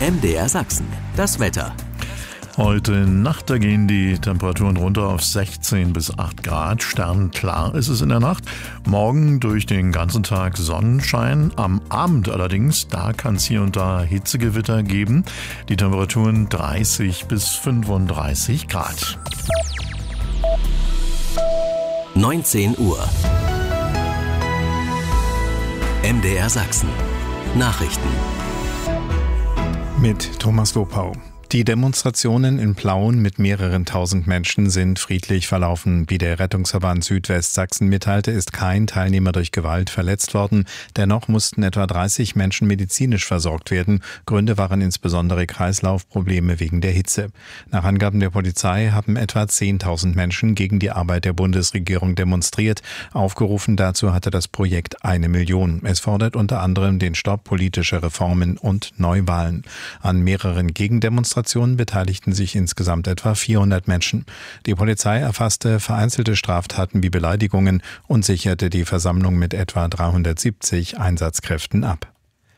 MDR Sachsen, das Wetter. Heute Nacht, da gehen die Temperaturen runter auf 16 bis 8 Grad. Sternklar ist es in der Nacht. Morgen durch den ganzen Tag Sonnenschein. Am Abend allerdings, da kann es hier und da Hitzegewitter geben. Die Temperaturen 30 bis 35 Grad. 19 Uhr. MDR Sachsen. Nachrichten. Mit Thomas Lopau. Die Demonstrationen in Plauen mit mehreren tausend Menschen sind friedlich verlaufen. Wie der Rettungsverband Südwestsachsen mitteilte, ist kein Teilnehmer durch Gewalt verletzt worden. Dennoch mussten etwa 30 Menschen medizinisch versorgt werden. Gründe waren insbesondere Kreislaufprobleme wegen der Hitze. Nach Angaben der Polizei haben etwa 10.000 Menschen gegen die Arbeit der Bundesregierung demonstriert. Aufgerufen dazu hatte das Projekt 1 Million. Es fordert unter anderem den Stopp politischer Reformen und Neuwahlen. An mehreren Gegendemonstrationen beteiligten sich insgesamt etwa 400 Menschen. Die Polizei erfasste vereinzelte Straftaten wie Beleidigungen und sicherte die Versammlung mit etwa 370 Einsatzkräften ab.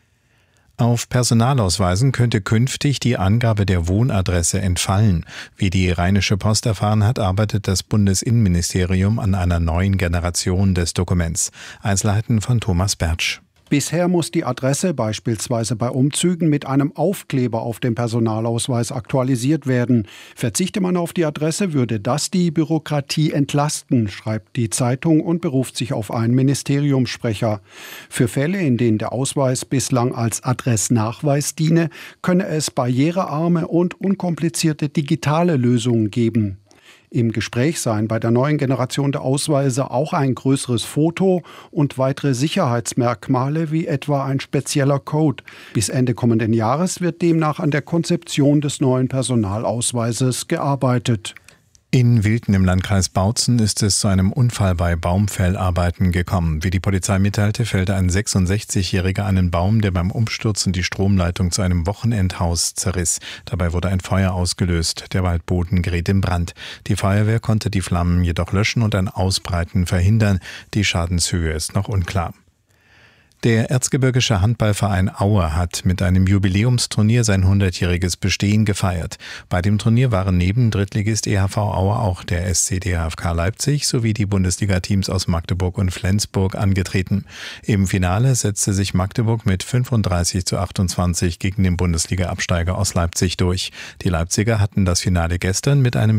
Auf Personalausweisen könnte künftig die Angabe der Wohnadresse entfallen. Wie die Rheinische Post erfahren hat, arbeitet das Bundesinnenministerium an einer neuen Generation des Dokuments. Einzelheiten von Thomas Bertsch. Bisher muss die Adresse beispielsweise bei Umzügen mit einem Aufkleber auf dem Personalausweis aktualisiert werden. Verzichte man auf die Adresse, würde das die Bürokratie entlasten, schreibt die Zeitung und beruft sich auf einen Ministeriumssprecher. Für Fälle, in denen der Ausweis bislang als Adressnachweis diene, könne es barrierearme und unkomplizierte digitale Lösungen geben. Im Gespräch seien bei der neuen Generation der Ausweise auch ein größeres Foto und weitere Sicherheitsmerkmale wie etwa ein spezieller Code. Bis Ende kommenden Jahres wird demnach an der Konzeption des neuen Personalausweises gearbeitet. In Wilten im Landkreis Bautzen ist es zu einem Unfall bei Baumfellarbeiten gekommen. Wie die Polizei mitteilte, fällte ein 66-Jähriger einen Baum, der beim Umstürzen die Stromleitung zu einem Wochenendhaus zerriss. Dabei wurde ein Feuer ausgelöst. Der Waldboden geriet in Brand. Die Feuerwehr konnte die Flammen jedoch löschen und ein Ausbreiten verhindern. Die Schadenshöhe ist noch unklar. Der Erzgebirgische Handballverein Aue hat mit einem Jubiläumsturnier sein 100-jähriges Bestehen gefeiert. Bei dem Turnier waren neben Drittligist EHV Aue auch der SC DHFK Leipzig sowie die Bundesliga-Teams aus Magdeburg und Flensburg angetreten. Im Finale setzte sich Magdeburg mit 35:28 gegen den Bundesliga-Absteiger aus Leipzig durch. Die Leipziger hatten das Finale gestern mit einem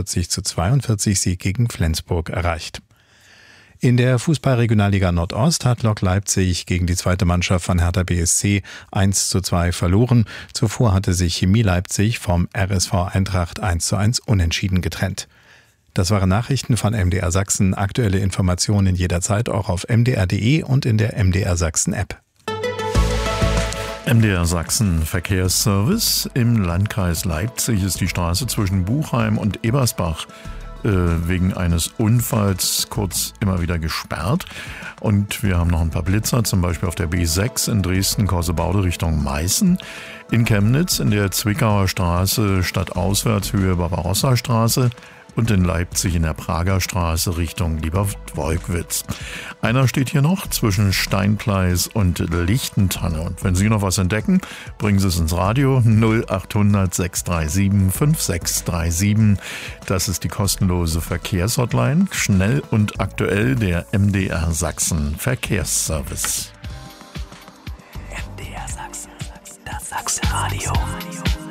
44:42 Sieg gegen Flensburg erreicht. In der Fußball-Regionalliga Nordost hat Lok Leipzig gegen die zweite Mannschaft von Hertha BSC 1:2 verloren. Zuvor hatte sich Chemie Leipzig vom RSV Eintracht 1:1 unentschieden getrennt. Das waren Nachrichten von MDR Sachsen. Aktuelle Informationen jederzeit auch auf mdr.de und in der MDR Sachsen App. MDR Sachsen Verkehrsservice. Im Landkreis Leipzig ist die Straße zwischen Buchheim und Ebersbach wegen eines Unfalls kurz immer wieder gesperrt. Und wir haben noch ein paar Blitzer, zum Beispiel auf der B6 in Dresden-Korsebaude Richtung Meißen. In Chemnitz in der Zwickauer Straße stadtauswärts Höhe Barbarossa-Straße und in Leipzig in der Prager Straße Richtung Liebertwolkwitz. Einer steht hier noch zwischen Steingleis und Lichtentanne. Und wenn Sie noch was entdecken, bringen Sie es ins Radio 0800 637 5637. Das ist die kostenlose Verkehrshotline. Schnell und aktuell der MDR Sachsen Verkehrsservice. MDR Sachsen, das Sachsenradio.